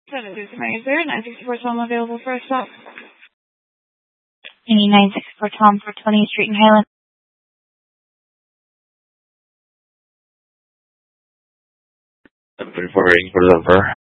729 is there, 964 Tom available for a stop. 964 Tom for 20th Street in Highland. 734 waiting for the number.